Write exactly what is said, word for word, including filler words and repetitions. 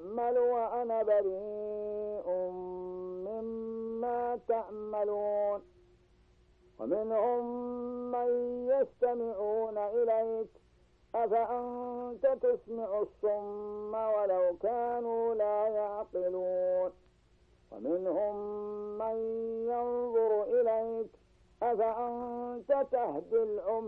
أعمل وأنا بريء مما تعملون. ومنهم من يستمعون إليك أفأنت تسمع الصم ولو كانوا لا يعقلون. ومنهم من ينظر إليك أفأنت تهدي العمي